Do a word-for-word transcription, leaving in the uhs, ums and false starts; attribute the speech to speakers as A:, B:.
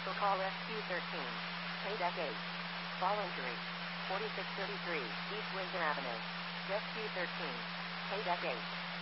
A: Vehicle call S Q thirteen. Paydeck eight. Voluntary. forty-six thirty-three East Windsor Avenue. Rescue thirteen. Paydeck eight.